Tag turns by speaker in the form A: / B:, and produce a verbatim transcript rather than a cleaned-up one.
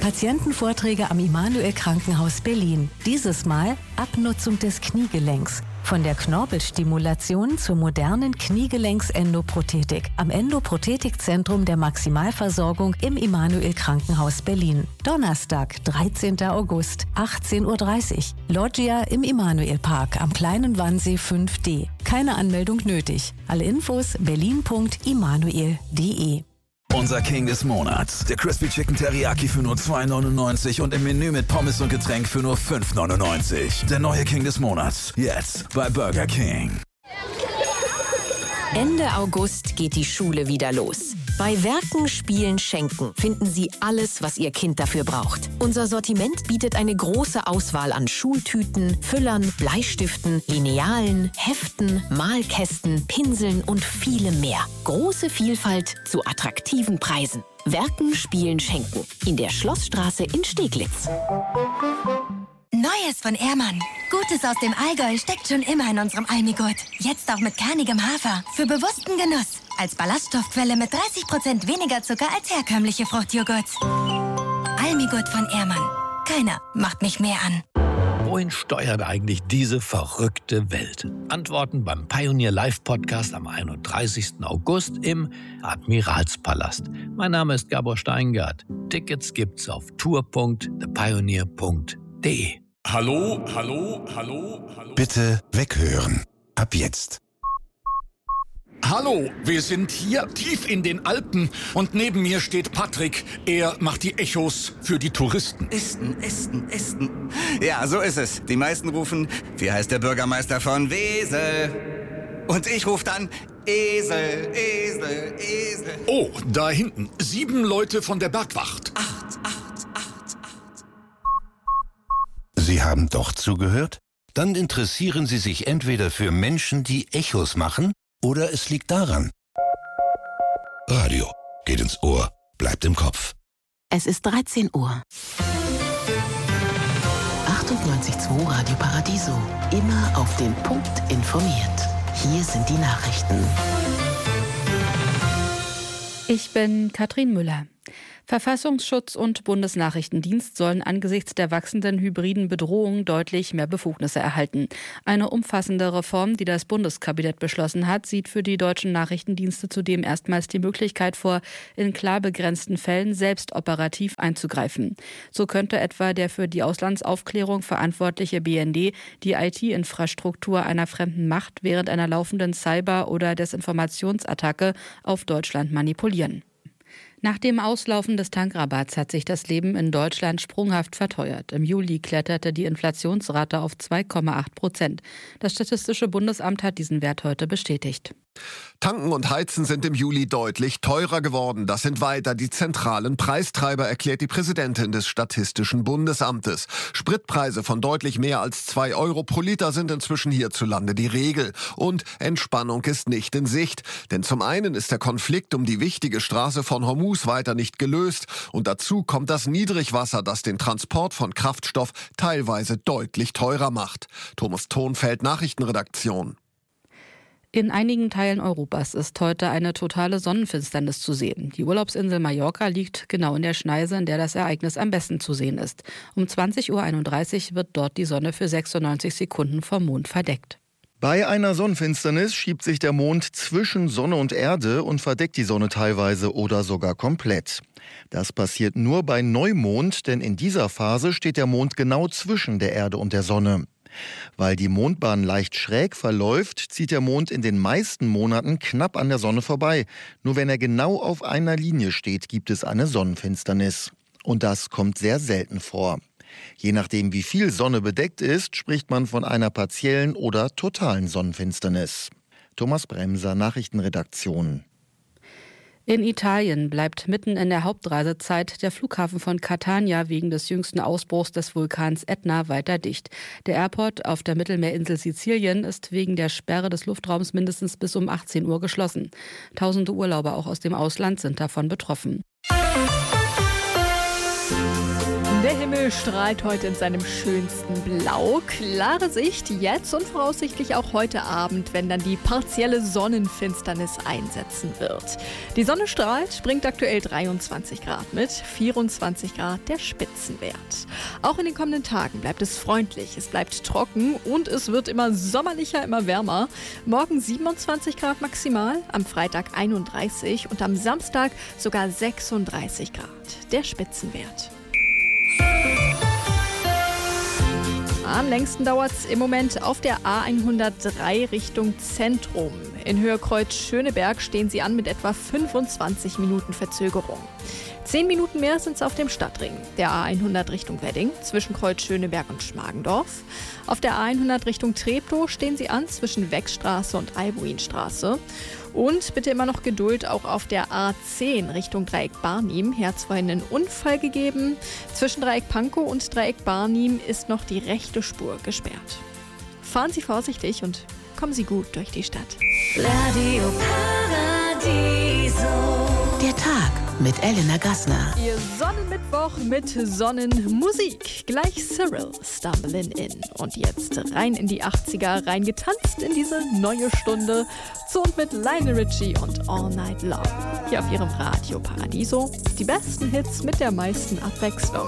A: Patientenvorträge am Immanuel Krankenhaus Berlin. Dieses Mal Abnutzung des Kniegelenks. Von der Knorpelstimulation zur modernen Kniegelenks-Endoprothetik am Endoprothetikzentrum der Maximalversorgung im Immanuel Krankenhaus Berlin. Donnerstag, dreizehnten August, achtzehn Uhr dreißig. Loggia im Immanuel Park am Kleinen Wannsee fünf D. Keine Anmeldung nötig. Alle Infos berlin punkt immanuel punkt de.
B: Unser King des Monats. Der Crispy Chicken Teriyaki für nur zwei neunundneunzig und im Menü mit Pommes und Getränk für nur fünf neunundneunzig. Der neue King des Monats. Jetzt bei Burger King.
C: Ende August geht die Schule wieder los. Bei Werken, Spielen, Schenken finden Sie alles, was Ihr Kind dafür braucht. Unser Sortiment bietet eine große Auswahl an Schultüten, Füllern, Bleistiften, Linealen, Heften, Malkästen, Pinseln und vielem mehr. Große Vielfalt zu attraktiven Preisen. Werken, Spielen, Schenken. In der Schlossstraße in Steglitz.
D: Neues von Ehrmann. Gutes aus dem Allgäu steckt schon immer in unserem Almigurt. Jetzt auch mit kernigem Hafer. Für bewussten Genuss. Als Ballaststoffquelle mit dreißig Prozent weniger Zucker als herkömmliche Fruchtjoghurts. Almigurt von Ehrmann. Keiner macht mich mehr an.
E: Wohin steuert eigentlich diese verrückte Welt? Antworten beim Pioneer Live Podcast am einunddreißigsten August im Admiralspalast. Mein Name ist Gabor Steingart. Tickets gibt's auf tour punkt the pioneer punkt de.
F: Hallo, hallo, hallo, hallo.
G: Bitte weghören. Ab jetzt.
F: Hallo, wir sind hier tief in den Alpen und neben mir steht Patrick. Er macht die Echos für die Touristen.
H: Esten, Esten, Esten. Ja, so ist es. Die meisten rufen, wie heißt der Bürgermeister von Wesel? Und ich rufe dann, Esel, Esel, Esel.
F: Oh, da hinten, sieben Leute von der Bergwacht.
H: Acht, acht, acht, acht.
G: Sie haben doch zugehört? Dann interessieren Sie sich entweder für Menschen, die Echos machen, oder es liegt daran. Radio geht ins Ohr, bleibt im Kopf.
C: Es ist dreizehn Uhr. achtundneunzig Komma zwei Radio Paradiso. Immer auf den Punkt informiert. Hier sind die Nachrichten.
I: Ich bin Katrin Müller. Verfassungsschutz und Bundesnachrichtendienst sollen angesichts der wachsenden hybriden Bedrohung deutlich mehr Befugnisse erhalten. Eine umfassende Reform, die das Bundeskabinett beschlossen hat, sieht für die deutschen Nachrichtendienste zudem erstmals die Möglichkeit vor, in klar begrenzten Fällen selbst operativ einzugreifen. So könnte etwa der für die Auslandsaufklärung verantwortliche B N D die I T-Infrastruktur einer fremden Macht während einer laufenden Cyber- oder Desinformationsattacke auf Deutschland manipulieren. Nach dem Auslaufen des Tankrabatts hat sich das Leben in Deutschland sprunghaft verteuert. Im Juli kletterte die Inflationsrate auf zwei Komma acht Prozent. Das Statistische Bundesamt hat diesen Wert heute bestätigt.
J: Tanken und Heizen sind im Juli deutlich teurer geworden. Das sind weiter die zentralen Preistreiber, erklärt die Präsidentin des Statistischen Bundesamtes. Spritpreise von deutlich mehr als zwei Euro pro Liter sind inzwischen hierzulande die Regel. Und Entspannung ist nicht in Sicht. Denn zum einen ist der Konflikt um die wichtige Straße von Hormuz weiter nicht gelöst. Und dazu kommt das Niedrigwasser, das den Transport von Kraftstoff teilweise deutlich teurer macht. Thomas Thonfeld, Nachrichtenredaktion.
I: In einigen Teilen Europas ist heute eine totale Sonnenfinsternis zu sehen. Die Urlaubsinsel Mallorca liegt genau in der Schneise, in der das Ereignis am besten zu sehen ist. Um zwanzig Uhr einunddreißig wird dort die Sonne für sechsundneunzig Sekunden vom Mond verdeckt.
K: Bei einer Sonnenfinsternis schiebt sich der Mond zwischen Sonne und Erde und verdeckt die Sonne teilweise oder sogar komplett. Das passiert nur bei Neumond, denn in dieser Phase steht der Mond genau zwischen der Erde und der Sonne. Weil die Mondbahn leicht schräg verläuft, zieht der Mond in den meisten Monaten knapp an der Sonne vorbei. Nur wenn er genau auf einer Linie steht, gibt es eine Sonnenfinsternis. Und das kommt sehr selten vor. Je nachdem, wie viel Sonne bedeckt ist, spricht man von einer partiellen oder totalen Sonnenfinsternis. Thomas Bremser, Nachrichtenredaktion.
I: In Italien bleibt mitten in der Hauptreisezeit der Flughafen von Catania wegen des jüngsten Ausbruchs des Vulkans Ätna weiter dicht. Der Airport auf der Mittelmeerinsel Sizilien ist wegen der Sperre des Luftraums mindestens bis um achtzehn Uhr geschlossen. Tausende Urlauber auch aus dem Ausland sind davon betroffen.
L: Der Himmel strahlt heute in seinem schönsten Blau. Klare Sicht jetzt und voraussichtlich auch heute Abend, wenn dann die partielle Sonnenfinsternis einsetzen wird. Die Sonne strahlt, bringt aktuell dreiundzwanzig Grad mit, vierundzwanzig Grad der Spitzenwert. Auch in den kommenden Tagen bleibt es freundlich, es bleibt trocken und es wird immer sommerlicher, immer wärmer. Morgen siebenundzwanzig Grad maximal, am Freitag einunddreißig und am Samstag sogar sechsunddreißig Grad der Spitzenwert. Am längsten dauert es im Moment auf der A hundertdrei Richtung Zentrum. In Höhe Kreuz-Schöneberg stehen sie an mit etwa fünfundzwanzig Minuten Verzögerung. Zehn Minuten mehr sind es auf dem Stadtring, der A hundert Richtung Wedding, zwischen Kreuz-Schöneberg und Schmargendorf. Auf der A hundert Richtung Treptow stehen sie an zwischen Weckstraße und Albuinstraße. Und bitte immer noch Geduld, auch auf der A zehn Richtung Dreieck Barnim. Hier hat es vorhin einen Unfall gegeben. Zwischen Dreieck Pankow und Dreieck Barnim ist noch die rechte Spur gesperrt. Fahren Sie vorsichtig und kommen Sie gut durch die Stadt.
M: Radio Paradiso. Der Tag mit Elena Gassner.
L: Ihr Sonnenmittwoch mit Sonnenmusik. Gleich Cyril, Stumbling In. Und jetzt rein in die achtziger, reingetanzt in diese neue Stunde. Zu und mit Lionel Richie und All Night Long. Hier auf Ihrem Radio Paradiso. Die besten Hits mit der meisten Abwechslung.